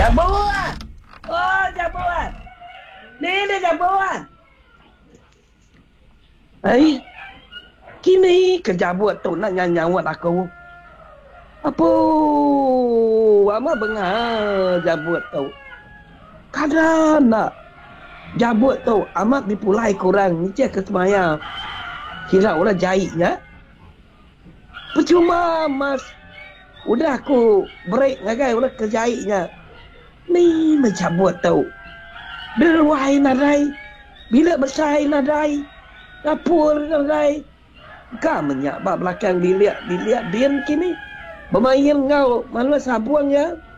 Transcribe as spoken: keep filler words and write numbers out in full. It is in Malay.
Jabuan. Oh, jabuan. Ni dia jabuan. Eh, kini kerja buat tu nak nyanyawat aku. Apa? Ama bengar jabut tu. Kadang nak jabut tu amat dipulai kurang ni ke semaya. Kira orang jahitnya. Percuma mas. Udah aku break ngagai udah kerjainya. Ni mencabut tu. Berwai nadai. Bila besar nadai. Dapur nadai. Kau menyak bak belakang dilihat dilihat dia kini. Bermain ngau malu sabuang ya.